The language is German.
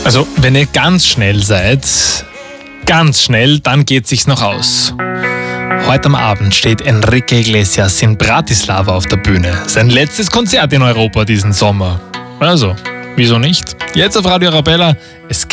Also, wenn ihr ganz schnell seid, ganz schnell, dann geht sich's noch aus. Heute am Abend steht Enrique Iglesias in Bratislava auf der Bühne. Sein letztes Konzert in Europa diesen Sommer. Also, wieso nicht? Jetzt auf Radio Arabella, es